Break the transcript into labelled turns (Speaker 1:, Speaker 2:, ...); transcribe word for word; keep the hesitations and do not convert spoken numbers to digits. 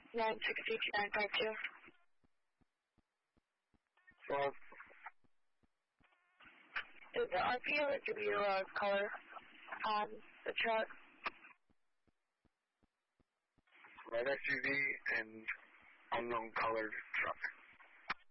Speaker 1: nine six two two nine five two.
Speaker 2: Well,
Speaker 1: Did the R P O give you a color on the truck?
Speaker 2: red S U V and unknown colored truck.